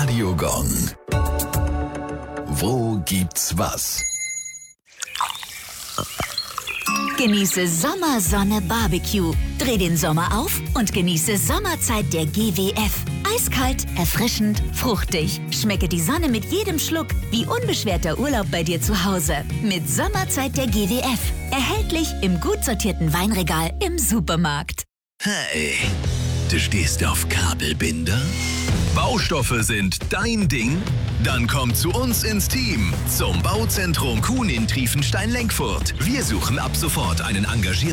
Radiogong. Wo gibt's was? Genieße Sommersonne Barbecue. Dreh den Sommer auf und genieße Sommerzeit der GWF. Eiskalt, erfrischend, fruchtig. Schmecke die Sonne mit jedem Schluck, wie unbeschwerter Urlaub bei dir zu Hause. Mit Sommerzeit der GWF. Erhältlich im gut sortierten Weinregal im Supermarkt. Hey, du stehst auf Kabelbinder? Baustoffe sind dein Ding? Dann komm zu uns ins Team, zum Bauzentrum Kuhn in Triefenstein-Lenkfurt. Wir suchen ab sofort einen engagierten